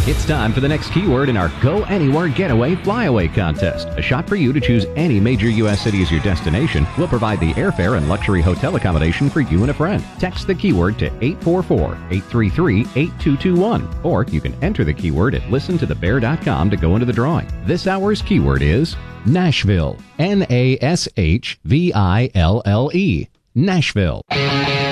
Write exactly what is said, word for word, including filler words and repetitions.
It's time for the next keyword in our Go Anywhere Getaway Flyaway contest. A shot for you to choose any major U S city as your destination. We'll provide the airfare and luxury hotel accommodation for you and a friend. Text the keyword to eight four four, eight three three, eight two two one, or you can enter the keyword at listen to the bear dot com to go into the drawing. This hour's keyword is Nashville. N A S H V I L L E. Nashville.